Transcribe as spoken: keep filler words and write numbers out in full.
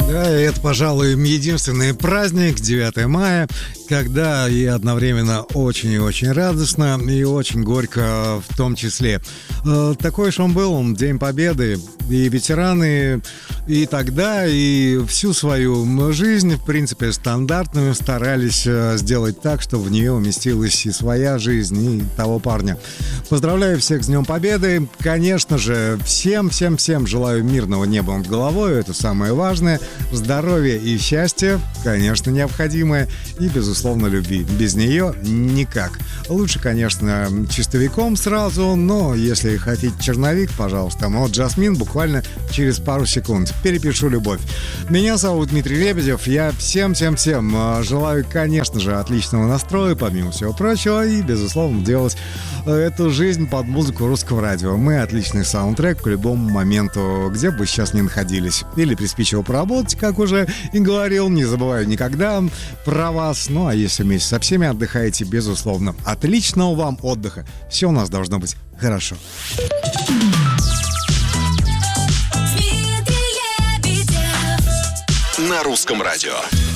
Да, и это, пожалуй, единственный праздник, девятое мая, когда и одновременно очень и очень радостно, и очень горько в том числе. Такой же он был, День Победы, и ветераны и тогда, и всю свою жизнь, в принципе, стандартную старались сделать так, чтобы в нее уместилась и своя жизнь, и того парня. Поздравляю всех с Днем Победы. Конечно же, всем-всем-всем желаю мирного неба над головой, это самое важное. Здоровье и счастье, конечно, необходимое. И, безусловно, любви. Без нее никак. Лучше, конечно, чистовиком сразу, но если хотите черновик, пожалуйста. Но Жасмин буквально через пару секунд. Перепишу любовь. Меня зовут Дмитрий Лебедев. Я всем-всем-всем желаю, конечно же, отличного настроя, помимо всего прочего, и, безусловно, делать эту жизнь под музыку русского радио. Мы отличный саундтрек к любому моменту, где бы сейчас ни находились. Или приспичило поработать, как уже и говорил, не забываю никогда про вас. Ну, а если вместе со всеми отдыхаете, безусловно, отличного вам отдыха. Все у нас должно быть хорошо. На русском радио.